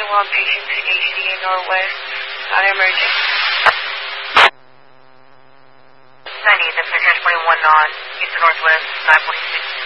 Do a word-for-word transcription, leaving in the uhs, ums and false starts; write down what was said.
twenty-one, patient to A C A Northwest, non-emergent. ninety, that's Center twenty-one on Eastern Northwest, nine forty-six.